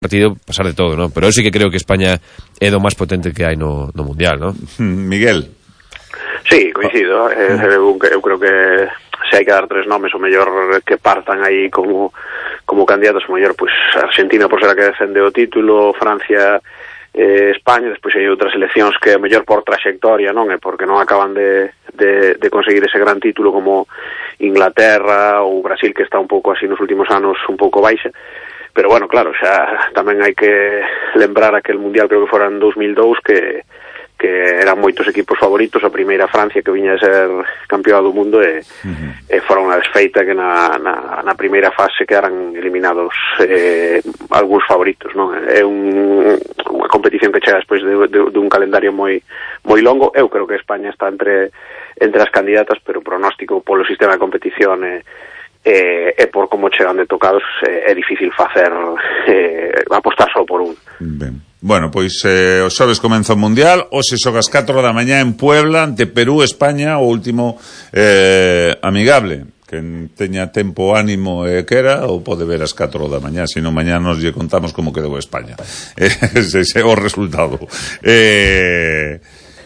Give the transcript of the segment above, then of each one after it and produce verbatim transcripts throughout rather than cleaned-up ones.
partido pasar de todo, ¿no? Pero eu sí que creo que España é do máis potente que hai no, no Mundial, ¿no? Miguel. Sí, coincido. Eh, eu, eu creo que se hai que dar tres nomes, o mellor que partan aí como como candidatos, o mellor, pues, Argentina por ser a que defende o título, Francia, eh, España, despois hai outras seleccións que o mellor por trayectoria, non é porque non acaban de, de, de conseguir ese gran título como Inglaterra ou Brasil, que está un pouco así nos últimos anos un pouco baixa. Pero bueno, claro, xa tamén hai que lembrar aquel Mundial, creo que foran dos mil dous, que que eran moitos equipos favoritos, a primeira Francia que viña a ser campeón do mundo e, uh-huh. e fora unha desfeita que na, na, na primeira fase quedaran eliminados eh, algúns favoritos, non? É un, unha competición que chega despois de, de, de un calendario moi moi longo. Eu creo que España está entre entre as candidatas, pero o pronóstico polo sistema de competición e E, e por como chegan de tocados é, é difícil facer eh, apostar só por un. Ben. Bueno, pois eh, o xoves comeza o Mundial, hoxe xogas catro da mañá en Puebla ante Perú, España, o último eh, amigable. Quen teña tempo, ánimo e quera, ou pode ver as catro da mañá, se non mañá nos lle contamos como quedou España. Ese é o resultado. Eh,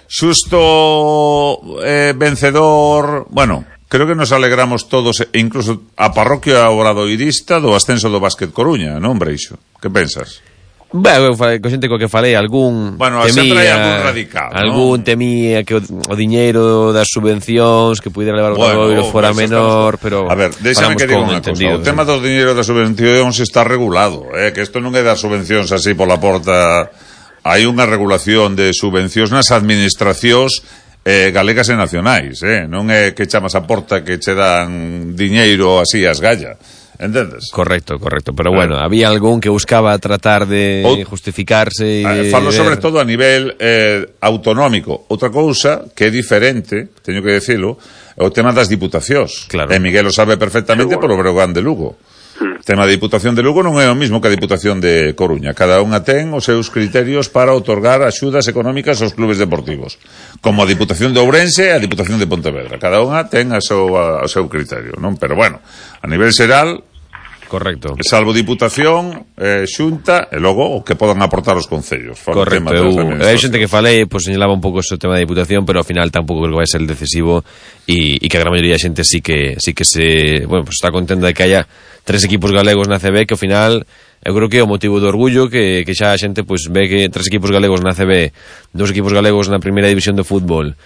xusto eh, vencedor, bueno, creo que nos alegramos todos, incluso a parroquia obradoirista, do ascenso do Básquet Coruña, non, Breixo? Que pensas? Bueno, eu falei, co xente co que falei, algún bueno, temía, hai algún radical, algún ¿no? temía que o, o diñeiro das subvencións que pudiera levar o bueno, Obradoiro fora menor, estamos... pero a ver, déxame que diga unha cosa, o tema do diñeiro das subvencións está regulado, eh, que isto non é das subvencións así pola porta, hai unha regulación de subvencións nas administracións Eh, galegas e nacionais, eh? Non é que chamas a porta que che dan diñeiro así as galla, entendes? Correcto, correcto, pero bueno, eh. había algún que buscaba tratar de o... justificarse e... Eh, falo sobre todo a nivel eh, autonómico. Outra cousa que é diferente, teño que decilo, é o tema das diputacións. Claro. E Miguel o sabe perfectamente polo Breogán de Lugo. O tema da Diputación de Lugo non é o mismo que a Diputación de Coruña. Cada unha ten os seus criterios para outorgar axudas económicas aos clubes deportivos. Como a Diputación de Ourense e a Diputación de Pontevedra. Cada unha ten a seu, a, a seu criterio, non? Pero bueno, a nivel xeral, correcto. Salvo Diputación, eh, Xunta e logo o que podan aportar os concellos. Correcto. Hai xente que falei, pues señalaba un pouco ese tema da Diputación, pero ao final tampouco creo que vai ser el decisivo e, e que a gran maioría da xente sí que sí que se, bueno, pues está contenta de que haya tres equipos galegos na C B, que ao final eu creo que é o motivo do orgullo que, que xa a xente pues, ve que tres equipos galegos na C B, dos equipos galegos na primeira división de fútbol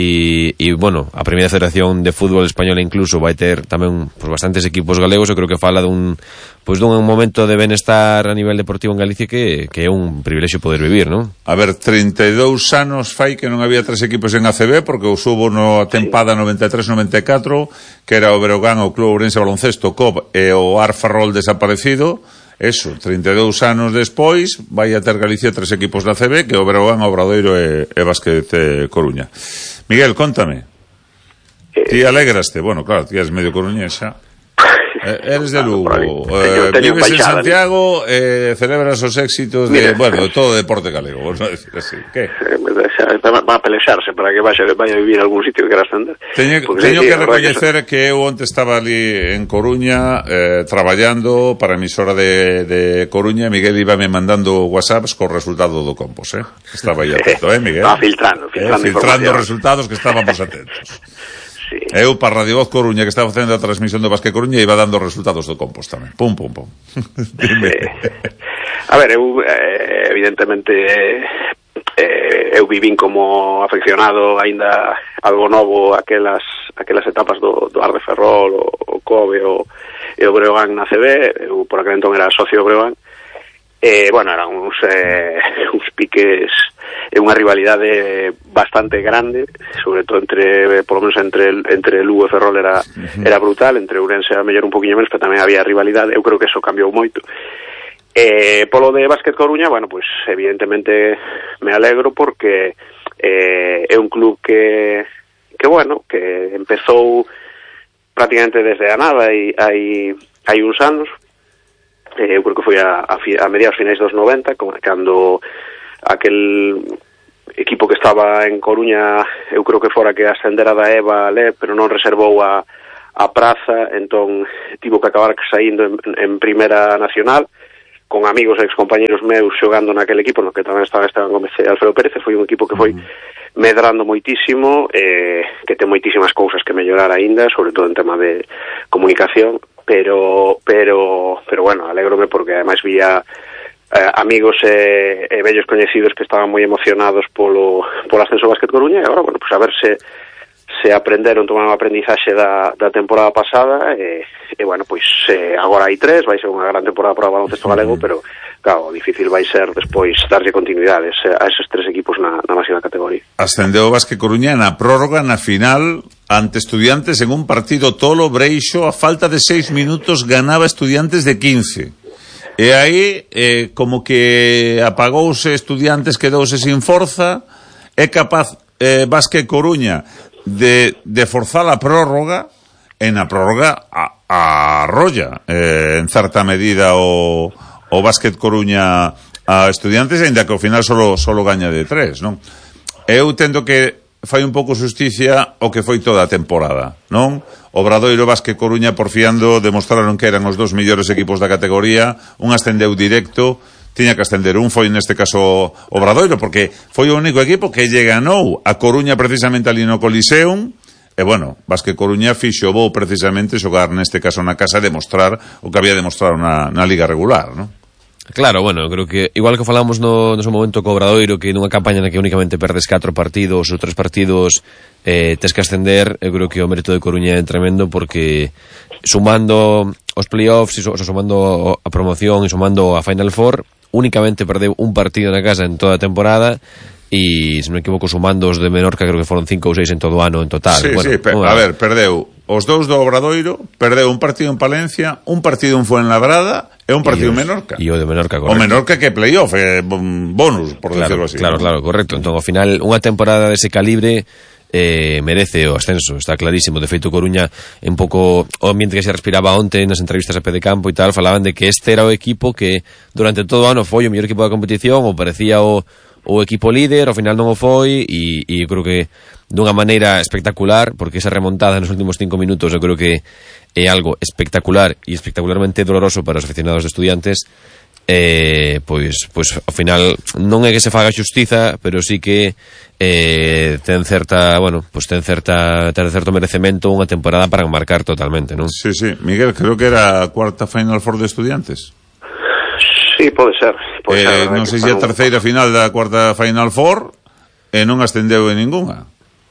e, e bueno, a primeira federación de fútbol española incluso vai ter tamén pues, bastantes equipos galegos. Eu creo que fala dun, pues, dun momento de benestar a nivel deportivo en Galicia que, que é un privilexio poder vivir, non? A ver, trinta e dous anos fai que non había tres equipos en A C B porque os hubo no tempada noventa e tres noventa e catro, que era o Breogán, o Club Ourense Baloncesto, C O B e o Ar Ferrol desaparecido. Eso, trinta e dous anos despois vai a ter Galicia tres equipos da C B, que o Breogán, o Obradoiro e, e Básquet e Coruña. Miguel, contame. Eh, ti alegraste? Bueno, claro, ti eres medio coruñesa. Eh, eres de Lugo, eh, vives en Santiago, eh, celebras os éxitos de, mira, bueno, de todo o deporte galego, vamos a decir así. Que? Va a pelexarse para que vaya, vaya a vivir en algún sitio que queira ascender. Teño, teño sí, que recoñecer que eu onte estaba ali en Coruña eh, traballando para a emisora de, de Coruña, e Miguel íbame mandando whatsapps co resultado do Compos, eh? Estaba aí atento, eh, Miguel? Va filtrando, filtrando, eh, filtrando resultados que estábamos atentos. Sí. Eu para Radio Voz Coruña, que estaba facendo a transmisión do Básquet Coruña, iba dando resultados do Compos tamén. Pum, pum, pum. Dime. Eh, a ver, eu eh, evidentemente eh, eu vivín como afeccionado aínda algo novo aquelas aquelas etapas do, do Ar de Ferrol, o, o Kobe o, e o Breogán na C B. Eu por aquel entón era socio do Breogán. Eh, bueno, eran uns, eh, uns piques e unha rivalidade bastante grande, sobre todo entre, por lo menos entre entre Lugo e Ferrol era era brutal, entre Ourense a mellor un poquinho menos, pero tamén había rivalidade. Eu creo que eso cambiou moito. Eh, polo de Básquet Coruña, bueno, pues evidentemente me alegro porque eh, é un club que que bueno, que empezou prácticamente desde a nada e hai hai uns anos. Eh, eu creo que foi a, a, a mediados finais dos noventa, cando aquel equipo que estaba en Coruña, eu creo que fora que ascendera da EVA le, pero non reservou a, a praza, entón tivo que acabar saindo en, en Primeira Nacional. con amigos e excompañeros meus xogando naquele equipo no que tamén estaban Esteban Gómez e Alfredo Pérez, foi un equipo que foi medrando moitísimo, eh, que ten moitísimas cousas que mellorar aínda, sobre todo en tema de comunicación, pero pero pero bueno, alégrome porque ademais vía eh, amigos e, e vellos coñecidos que estaban moi emocionados polo polo ascenso ao Básquet Coruña, e agora, bueno, pues a ver se se aprenderon, tomaron a aprendizaxe da, da temporada pasada e, e bueno, pois eh, agora hai tres, vai ser unha gran temporada para o baloncesto galego, pero claro, difícil vai ser despois darlle continuidades a esos tres equipos na, na máxima categoría. Ascendeu o Básquet Coruña na prórroga na final ante Estudiantes en un partido tolo breixo, a falta de seis minutos ganaba Estudiantes de quince. E aí, eh, como que apagouse Estudiantes, quedouse sin forza, é capaz eh, Básquet Coruña de, de forzar a prórroga, e na prórroga a, a arrolla eh, en certa medida o, o Básquet Coruña a Estudiantes, ainda que ao final solo, solo gaña de tres, non? Eu tendo que fai un pouco justicia o que foi toda a temporada, non? Obradoiro, Básquet Coruña, porfiando, demostraron que eran os dos mellores equipos da categoría, un ascendeu directo, tiña que ascender un, foi neste caso Obradoiro, porque foi o único equipo que lle ganou a Coruña precisamente ali no Coliseum, e bueno, Básquet Coruña fixo vou precisamente xogar neste caso na casa e demostrar o que había demostrado na, na liga regular, non? Claro, bueno, creo que igual que falamos no, no seu momento co Obradoiro, que nunha campaña na que únicamente perdes catro partidos ou tres partidos eh, tes que ascender, eu creo que o mérito de Coruña é tremendo, porque sumando os playoffs, o sea, sumando a promoción e sumando a Final Four, únicamente perdeu un partido na casa en toda a temporada, e, se non me equivoco, sumando os de Menorca, creo que foron cinco ou seis en todo o ano en total. Sí, bueno, sí, per, a ver, perdeu os dous do Obradoiro, perdeu un partido en Palencia, un partido en Fuenlabrada e un partido en Menorca. E o de Menorca, correcto. O Menorca que playoff, eh, bonus, por claro, decirlo así. Claro, ¿no? claro, correcto. Entón, ao final, unha temporada dese calibre eh, merece o ascenso, está clarísimo. De feito, Coruña, un pouco o ambiente que se respiraba onte nas entrevistas a pé de campo e tal, falaban de que este era o equipo que durante todo o ano foi o mellor equipo da competición, ou parecía o o equipo líder, ao final non o foi, e, e eu creo que dunha maneira espectacular, porque esa remontada nos últimos cinco minutos eu creo que é algo espectacular e espectacularmente doloroso para os aficionados de Estudiantes. Eh, pois, pois ao final non é que se faga xustiza, pero sí que eh, ten certa, bueno, pois ten certa ten certo merecemento unha temporada para enmarcar totalmente, non? Sí, sí, Miguel, creo que era a cuarta Final Four de Estudiantes. Sí, pode ser, pode eh, ser non sei se a terceira final da cuarta Final Four e non ascendeu en ningunha.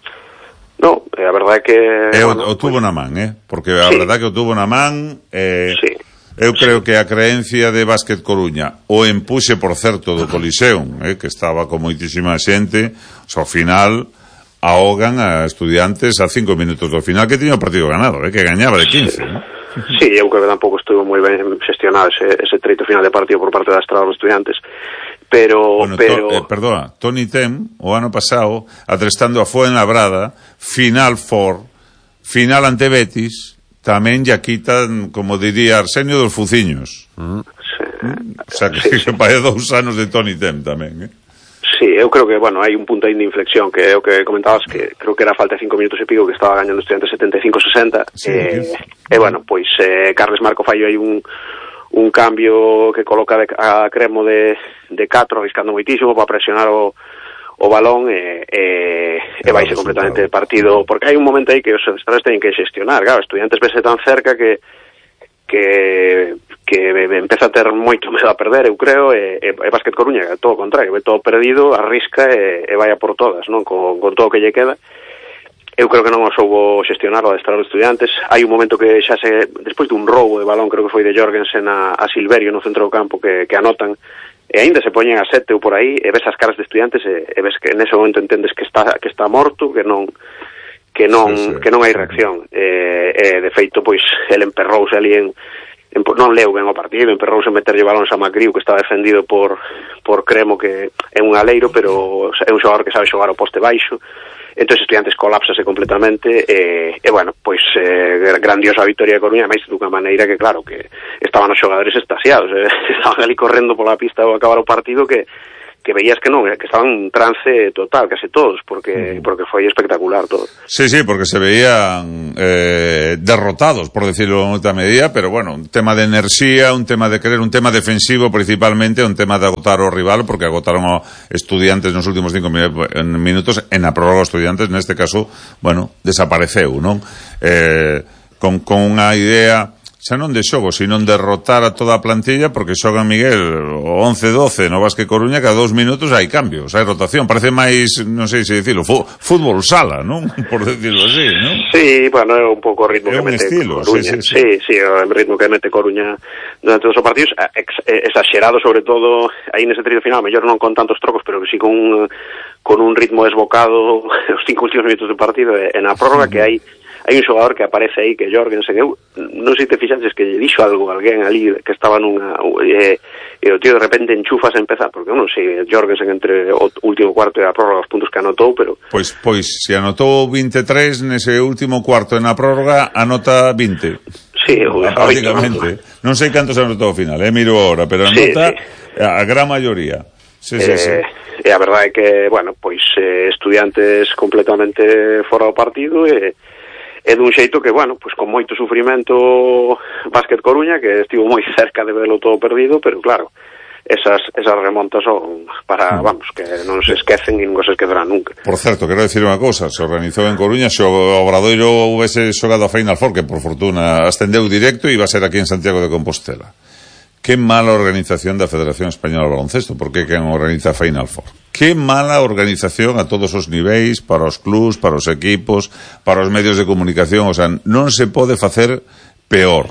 No, eh, a verdade é que eh, bueno, o, o tuvo pues, na man, eh? Porque a sí. verdade que o tuvo na man eh, sí. Eu creo que a creencia de Básquet Coruña, o empuxe, por certo, do Coliseum, eh, que estaba con moitísima xente, ao final ahogan a Estudiantes a cinco minutos do final, que tiña o partido ganado, eh, que gañaba de quince, ¿no? Sí, eu creo que tampouco estuvo moi ben xestionado ese, ese treito final de partido por parte da Estrada dos Estudiantes, pero... Bueno, pero... To, eh, perdona, Tony Tem, o ano pasado, atrestando a Fuenlabrada, Final Four, final ante Betis, tamén ya quitan, como diría Arsenio, dos fuciños. Mm. Sí. O sea, que, sí, que sí. Para dous anos de Tony Tem tamén, eh? Sí, eu creo que, bueno, hai un punto aí de inflexión, que é o que comentabas, que creo que era falta de cinco minutos e pico, que estaba gañando Estudiantes setenta e cinco sesenta, sí, e, e, bueno, pois eh, Carles Marco fallo aí un, un cambio que coloca de, a Cremo de, de catro, arriscando moitísimo para presionar o, o balón e, e, e vaise completamente de partido, porque hai un momento aí que os estrellas teñen que xestionar, claro, Estudiantes vese tan cerca que que que empeza a ter moito medo a perder, eu creo, e, e, e Básquet Coruña, que todo o contrario, ve todo perdido, arrisca e, e vai a por todas, non? Con, con todo o que lle queda. Eu creo que non o soubo xestionar o adestrador de Estudiantes. Hai un momento que xa se, despois dun roubo de balón, creo que foi de Jorgensen a, a Silverio no centro do campo, que, que anotan, e aínda se poñen a sete ou por aí, e ves as caras de Estudiantes, e, e ves que nese momento entendes que está que está morto, que non que non sí, sí. que non hai reacción. E, e de feito, pois, el emperrouse ali en En, non leu ben o partido, emperrouse meterlle balóns a Magriu, que está defendido por por Cremo, que é un aleiro, pero é un xogador que sabe xogar ao poste baixo. Entón, Estudiantes colapsase completamente e, e bueno, pois eh, grandiosa vitória de Coruña, máis dunha maneira que, claro, que estaban os xogadores extasiados, eh, estaban ali correndo pola pista ao acabar o partido que que veías que non, que estaban en trance total, case todos, porque uh-huh. porque foi espectacular todo. Sí, sí, porque se veían eh, derrotados, por decirlo en outra medida, pero bueno, un tema de enerxía, un tema de querer, un tema defensivo principalmente, un tema de agotar ao rival, porque agotaron a Estudiantes nos últimos cinco minutos, en a prórroga Estudiantes, neste caso, bueno, desapareceu, non? Eh, con, con unha idea xa non de xogo, sino de derrotar a toda a plantilla, porque xogan Miguel o once doce no Vázquez Coruña, cada dos minutos hai cambios, hai rotación, parece máis, non sei se dicilo, fútbol sala, non? Por decirlo así, non? Sí, bueno, é un pouco o ritmo é que mete estilo, Coruña. Sí, sí, sí. sí, sí, o ritmo que mete Coruña durante os partidos, ex, exagerado sobre todo aí nese trío final, mellor non con tantos trocos, pero que sí con un, con un ritmo desbocado os cinco últimos minutos do partido, e na prórroga que hai hai un xogador que aparece aí, que Jorgensen, eu non sei te fixaches que lle dixo algo a alguén ali que estaba nunha e, e o tío de repente enchufas a empezar, porque non sei, Jorgensen entre o último cuarto e a prórroga os puntos que anotou, pero Pois, pois, se anotou veintitrés nese último cuarto e na prórroga anota vinte. Sí, prácticamente. Non sei cantos anotou ao final, eh, miro ahora, pero anota sí, sí. a gran maioría. Sí, sí, eh, sí. E a verdade é que, bueno, pois eh, Estudiantes completamente fora do partido e e dun xeito que, bueno, pois con moito sufrimento Vázquez Coruña, que estivo moi cerca de verlo todo perdido, pero claro, esas esas remontas son para, vamos, que non se esquecen e non se esquecerán nunca. Por certo, quero dicir unha cousa, se organizou en Coruña, se o Obradoiro houvese xogado a Final Four, que por fortuna ascendeu directo e iba a ser aquí en Santiago de Compostela. Que mala organización da Federación Española de Baloncesto, porque quen organiza a Final Four. Que mala organización a todos os niveis, para os clubs, para os equipos, para os medios de comunicación, o sea, non se pode facer peor.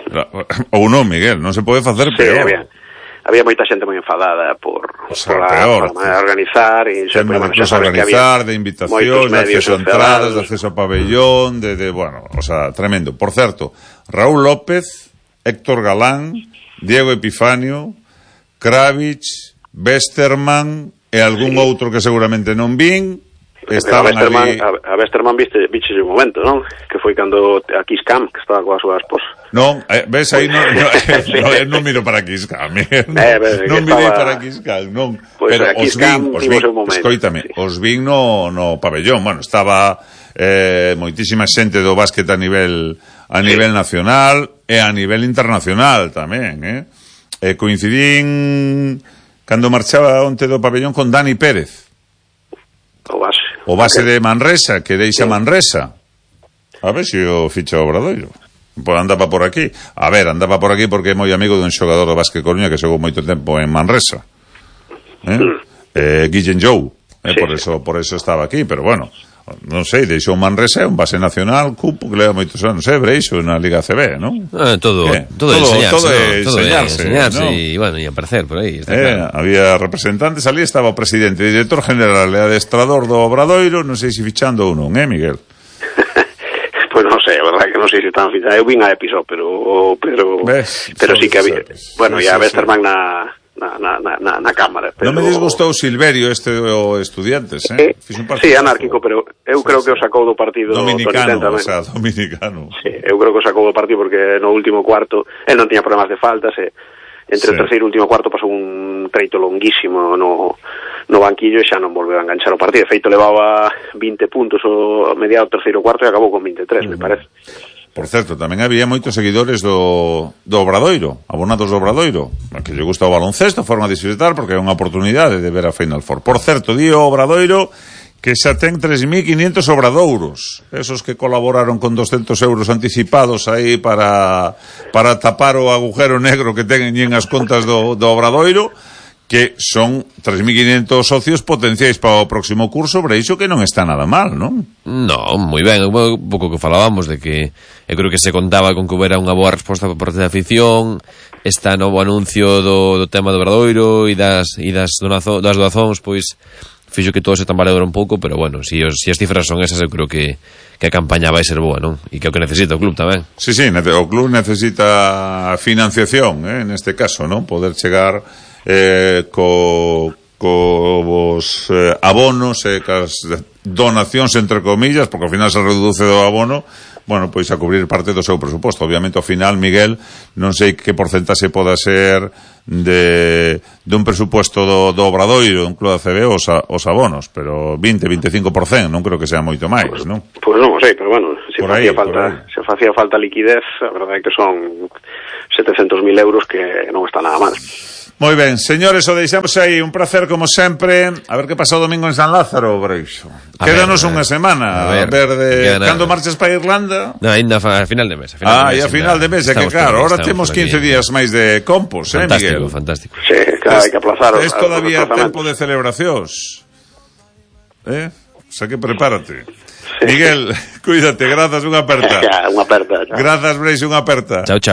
Ou non, Miguel, non se pode facer sí, peor. Había, había moita xente moi enfadada por, o sea, por, a, peor, por a organizar e sempre, bueno, de organizar, de invitacións, de acceso a entradas, de acceso a pabellón, de, de, bueno, o sea, tremendo. Por certo, Raúl López, Héctor Galán, Diego Epifanio, Kravitz, Westerman e algún sí. outro que seguramente non vin, estaban a Westerman, ali. A, a Westerman viste, viste un momento, non? Que foi cando a Kiss Cam, que estaba coa súa esposa. Non, eh, ves aí, non, no, sí. no, non miro para Kiss Cam, eh, non, eh, non mirei estaba... para Kiss Cam, non. Pues pero os vin, os vin, escoítame, sí. os vin no, no pabellón, bueno, estaba eh, moitísima xente do básquet a nivel a nivel sí. nacional e a nivel internacional tamén, eh? E coincidín cando marchaba onte do pabellón con Dani Pérez, o base, o base okay. de Manresa, que deixa sí. Manresa, a ver se si o ficha o Obradoiro. Pues andaba por aquí, a ver, andaba por aquí porque é moi amigo dun xogador do Vázquez Coruña que xogou moito tempo en Manresa, eh? Mm. eh Guillen Jou, eh? sí. por eso por eso estaba aquí, pero bueno, non sei, deixou Manresa, un base nacional, cupo que leva moitos anos, eh, Breixo na Liga C B, non? Eh, todo, todo, todo, enseñarse, todo, ¿no? todo enseñarse, enseñarse ¿no? y, bueno, y aparecer por aí. Está eh, claro. Había representantes, ali estaba o presidente, director general e adestrador do Obradoiro, non sei se fichando ou non, eh, Miguel? Pois non sei, a verdade que non sei se están fichando, eu vin a episodio, pero pero, ¿ves? pero sí que había, sabes. bueno, sí, ya sí, Westerman sí. na Na, na, na, na cámara. Pero... Non me disgustou Silverio este o Estudiantes, eh? eh sí, anárquico, pero eu sí, creo sí. que o sacou do partido dominicano, o sea, dominicano. Sí, eu creo que o sacou do partido porque no último cuarto el non tiña problemas de faltas e entre sí. o terceiro e o último cuarto pasou un treito longuísimo no, no banquillo e xa non volveu a enganchar o partido. De feito, levaba vinte puntos o mediado do terceiro cuarto e acabou con veintitrés, uh-huh. me parece. Por certo, tamén había moitos seguidores do, do Obradoiro, abonados do Obradoiro, que lle gusta o baloncesto, foron a disfrutar porque é unha oportunidade de ver a Final Four. Por certo, di o Obradoiro que xa ten tres mil quinientos obradouros, esos que colaboraron con doscientos euros anticipados aí para, para tapar o agujero negro que ten en as contas do, do Obradoiro, que son tres mil quinientos socios potenciais para o próximo curso, Breixo, que non está nada mal, non? No, moi ben, un pouco que falábamos de que eu creo que se contaba con que houbera unha boa resposta por parte da afición, esta novo anuncio do, do tema do Obradoiro e das, e das, donazo, das doazóns, pois fixo que todo se tambaledora un pouco, pero bueno, se si, si as cifras son esas, eu creo que, que a campaña vai ser boa, non? E que é o que necesita o club tamén. Sí, sí, o club necesita financiación, eh, neste caso, non? Poder chegar eh, co, co vos eh, abonos e eh, cas donacións entre comillas, porque ao final se reduce do abono, bueno, pois a cubrir parte do seu presuposto. Obviamente, ao final, Miguel, non sei que porcentaxe poda ser de, de un presupuesto do, do Obradoiro, un club da C B, os, a, os abonos, pero vinte, veinticinco por cento, non creo que sea moito máis, pues, non? Pois pues non o sei, pero bueno, se por facía aí, falta, se facía falta liquidez, a verdade é que son setecentos mil euros que non está nada mal. Moi ben, señores, o deixamos aí, un placer como sempre. A ver que pasa o domingo en San Lázaro, Breixo. Quédanos unha semana, a ver, a ver de cando marchas para Irlanda. No, ainda a final de mes. A final ah, de mes, e a final de mes, é que claro, ahora temos quince días máis de compos, eh, Miguel? Fantástico, fantástico. Sí, claro, hai que aplazar os Es todavía tempo de celebracións. Eh? O sea que prepárate. Miguel, cuídate, grazas, unha aperta. Unha aperta. Grazas, Breixo, unha aperta. Chao, chao.